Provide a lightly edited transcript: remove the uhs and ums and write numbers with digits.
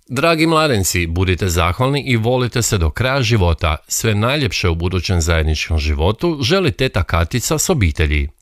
Dragi mladenci, budite zahvalni i volite se do kraja života. Sve najljepše u budućem zajedničkom životu želi teta Katica s obitelji.